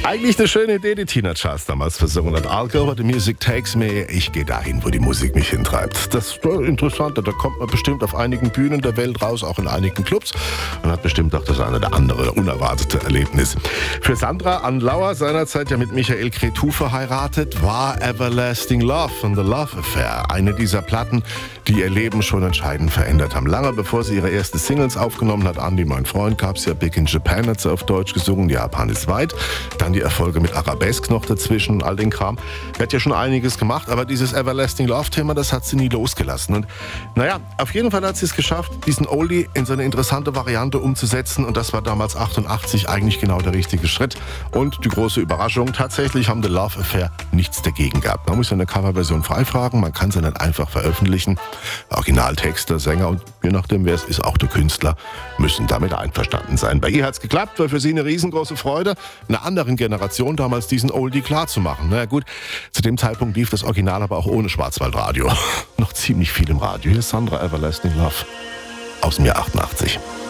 Eigentlich eine schöne Idee, die Tina Charles damals versungen hat. I'll go where the music takes me. Ich gehe dahin, wo die Musik mich hintreibt. Das ist interessant. Da kommt man bestimmt auf einigen Bühnen der Welt raus, auch in einigen Clubs. Und hat bestimmt auch das eine oder andere unerwartete Erlebnis. Für Sandra Anlauer, seinerzeit ja mit Michael Cretu verheiratet, war Everlasting Love von The Love Affair eine dieser Platten, die ihr Leben schon entscheidend verändert haben. Lange bevor sie ihre ersten Singles aufgenommen hat, Andy, mein Freund, gab es ja Big in Japan, hat sie auf Deutsch gesungen, Japan ist weit. Dann die Erfolge mit Arabesque noch dazwischen und all den Kram. Sie hat ja schon einiges gemacht, aber dieses Everlasting Love-Thema, das hat sie nie losgelassen. Und naja, auf jeden Fall hat sie es geschafft, diesen Oldie in so eine interessante Variante umzusetzen. Und das war damals 88 eigentlich genau der richtige Schritt. Und die große Überraschung, tatsächlich haben The Love Affair nichts dagegen gehabt. Man muss ja eine Coverversion freifragen, man kann sie dann einfach veröffentlichen. Originaltexter, Sänger und je nachdem, wer es ist, auch der Künstler, müssen damit einverstanden sein. Bei ihr hat es geklappt, war für sie eine riesengroße Freude, einer anderen Generation damals diesen Oldie klar zu machen. Na gut, zu dem Zeitpunkt lief das Original aber auch ohne Schwarzwaldradio. Noch ziemlich viel im Radio. Hier ist Sandra Everlasting Love aus dem Jahr 88.